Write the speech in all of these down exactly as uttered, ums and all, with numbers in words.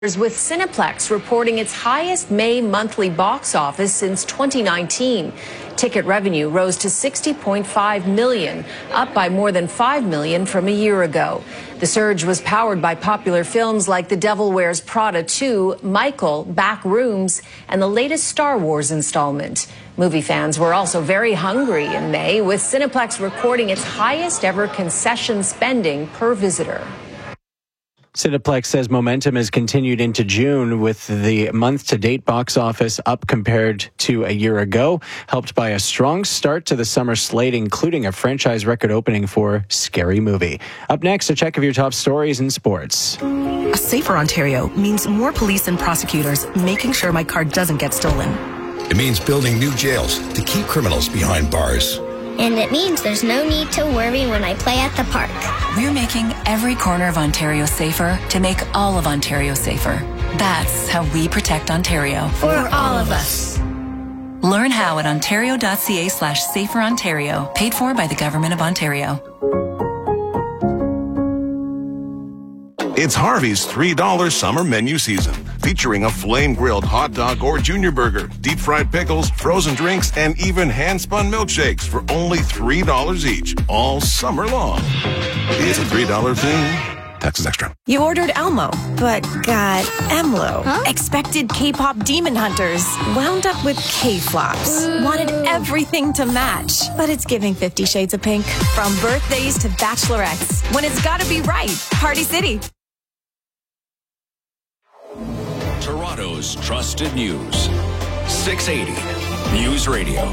With Cineplex reporting its highest May monthly box office since twenty nineteen. Ticket revenue rose to sixty point five million dollars, up by more than five million dollars from a year ago. The surge was powered by popular films like The Devil Wears Prada two, Michael, Back Rooms, and the latest Star Wars installment. Movie fans were also very hungry in May, with Cineplex recording its highest ever concession spending per visitor. Cineplex says momentum has continued into June, with the month-to-date box office up compared to a year ago, helped by a strong start to the summer slate, including a franchise record opening for Scary Movie. Up next, a check of your top stories in sports. A safer Ontario means more police and prosecutors making sure my car doesn't get stolen. It means building new jails to keep criminals behind bars. And it means there's no need to worry when I play at the park. We're making every corner of Ontario safer to make all of Ontario safer. That's how we protect Ontario. For all of us. Learn how at ontario.ca slash safer Ontario. Paid for by the Government of Ontario. It's Harvey's three dollars summer menu season, featuring a flame-grilled hot dog or junior burger, deep-fried pickles, frozen drinks, and even hand-spun milkshakes for only three dollars each, all summer long. It's a three dollar thing. Taxes extra. You ordered Elmo, but got Emlo. Huh? Expected K-pop demon hunters. Wound up with K-flops. Mm. Wanted everything to match, but it's giving Fifty Shades of Pink. From birthdays to bachelorettes, when it's gotta be right. Party City. Toronto's trusted news. six eighty News Radio.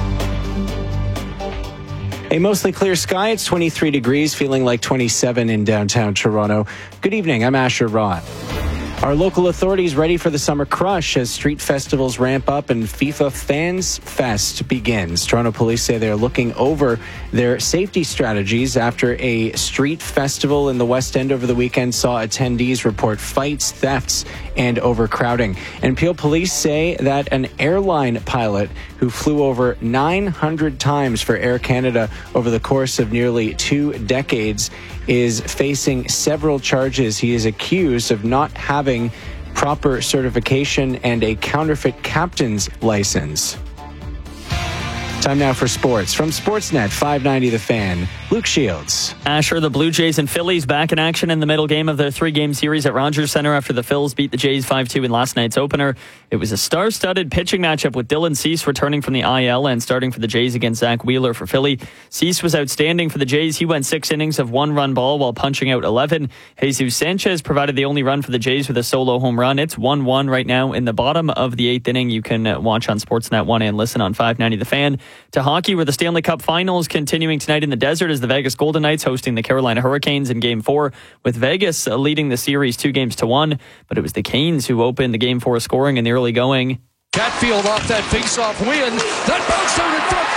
A mostly clear sky. It's twenty-three degrees, feeling like twenty-seven in downtown Toronto. Good evening. I'm Asher Rott. Our local authorities ready for the summer crush as street festivals ramp up and FIFA Fans Fest begins. Toronto police say they're looking over their safety strategies after a street festival in the West End over the weekend saw attendees report fights, thefts, and overcrowding. And Peel police say that an airline pilot who flew over nine hundred times for Air Canada over the course of nearly two decades is facing several charges. He is accused of not having proper certification and a counterfeit captain's license. Time now for sports. From Sportsnet five ninety The Fan, Luke Shields. Asher, the Blue Jays and Phillies back in action in the middle game of their three-game series at Rogers Centre after the Phils beat the Jays five two in last night's opener. It was a star-studded pitching matchup with Dylan Cease returning from the I L and starting for the Jays against Zach Wheeler for Philly. Cease was outstanding for the Jays. He went six innings of one-run ball while punching out eleven. Jesus Sanchez provided the only run for the Jays with a solo home run. It's one one right now in the bottom of the eighth inning. You can watch on Sportsnet one and listen on five ninety The Fan. To hockey, where the Stanley Cup Finals continuing tonight in the desert as the Vegas Golden Knights hosting the Carolina Hurricanes in Game four, with Vegas leading the series two games to one. But it was the Canes who opened the Game four scoring in the early going. Catfield off that face-off win. That bounce out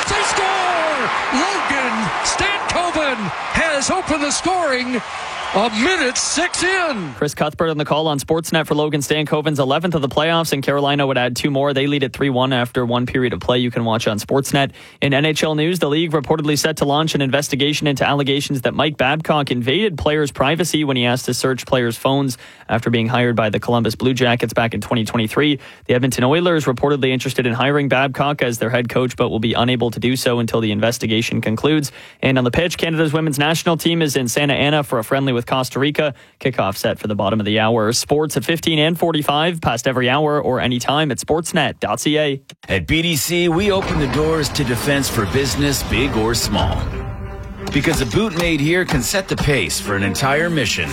in front. They score! Logan Stankoven has opened the scoring. A minute six in. Chris Cuthbert on the call on Sportsnet for Logan Stankoven's eleventh of the playoffs, and Carolina would add two more. They lead at three one after one period of play. You can watch on Sportsnet. In N H L news, the league reportedly set to launch an investigation into allegations that Mike Babcock invaded players' privacy when he asked to search players' phones after being hired by the Columbus Blue Jackets back in twenty twenty-three. The Edmonton Oilers reportedly interested in hiring Babcock as their head coach, but will be unable to do so until the investigation concludes. And on the pitch, Canada's women's national team is in Santa Ana for a friendly with Costa Rica. Kickoff set for the bottom of the hour. Sports at fifteen and forty-five, past every hour or anytime at sportsnet dot c a. At B D C, we open the doors to defense for business, big or small. Because a boot made here can set the pace for an entire mission.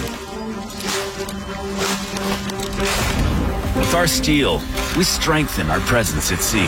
With our steel, we strengthen our presence at sea.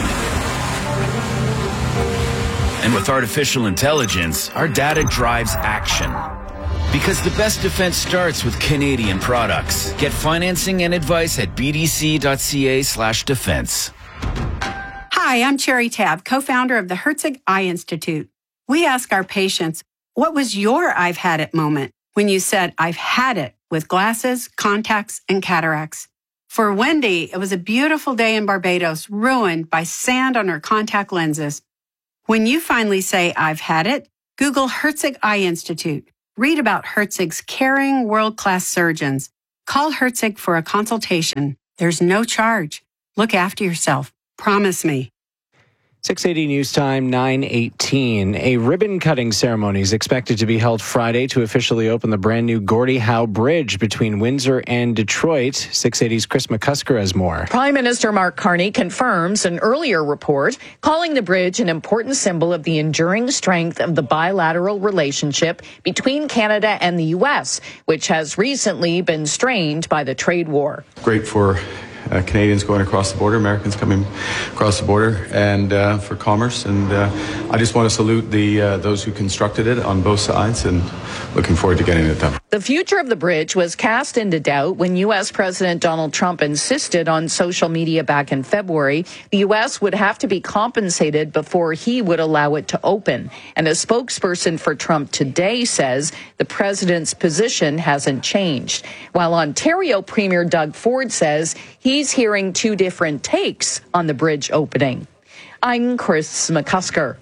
And with artificial intelligence, our data drives action. Because the best defense starts with Canadian products. Get financing and advice at b d c dot c a slash defense. Hi, I'm Cherry Tab, co-founder of the Herzig Eye Institute. We ask our patients, what was your I've had it moment when you said, I've had it with glasses, contacts, and cataracts? For Wendy, it was a beautiful day in Barbados, ruined by sand on her contact lenses. When you finally say, I've had it, Google Herzig Eye Institute. Read about Herzig's caring, world-class surgeons. Call Herzig for a consultation. There's no charge. Look after yourself. Promise me. six eighty News Time, nine eighteen. A ribbon-cutting ceremony is expected to be held Friday to officially open the brand-new Gordie Howe Bridge between Windsor and Detroit. six eighty's Chris McCusker has more. Prime Minister Mark Carney confirms an earlier report calling the bridge an important symbol of the enduring strength of the bilateral relationship between Canada and the U S, which has recently been strained by the trade war. Great for Uh, Canadians going across the border, Americans coming across the border, and uh, for commerce. And uh, I just want to salute the uh, those who constructed it on both sides, and looking forward to getting it done. The future of the bridge was cast into doubt when U S. President Donald Trump insisted on social media back in February the U S would have to be compensated before he would allow it to open. And a spokesperson for Trump today says the president's position hasn't changed, while Ontario Premier Doug Ford says he's hearing two different takes on the bridge opening. I'm Chris McCusker.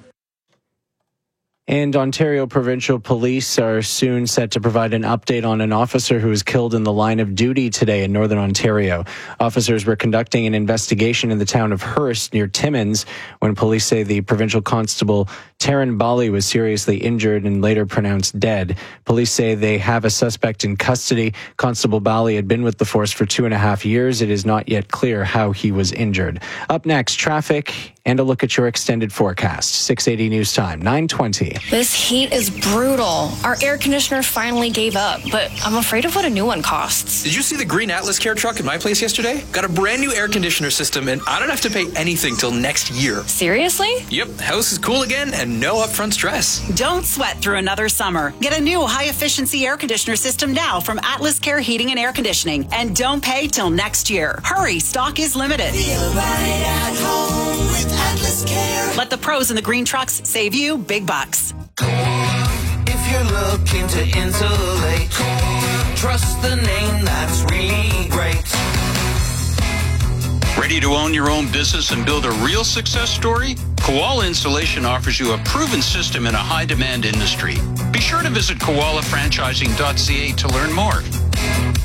And Ontario Provincial Police are soon set to provide an update on an officer who was killed in the line of duty today in Northern Ontario. Officers were conducting an investigation in the town of Hearst near Timmins when police say the provincial constable Taryn Bali was seriously injured and later pronounced dead. Police say they have a suspect in custody. Constable Bali had been with the force for two and a half years. It is not yet clear how he was injured. Up next, traffic and a look at your extended forecast. six eighty News Time, nine twenty. This heat is brutal. Our air conditioner finally gave up, but I'm afraid of what a new one costs. Did you see the green Atlas Care truck at my place yesterday? Got a brand new air conditioner system, and I don't have to pay anything till next year. Seriously? Yep, house is cool again and no upfront stress. Don't sweat through another summer. Get a new high-efficiency air conditioner system now from Atlas Care Heating and Air Conditioning, and don't pay till next year. Hurry, stock is limited. Feel right at home with Atlas Care. Let the pros in the green trucks save you big bucks. If you're looking to insulate, trust the name that's really great. Ready to own your own business and build a real success story? Koala Installation offers you a proven system in a high-demand industry. Be sure to visit koala franchising dot c a to learn more.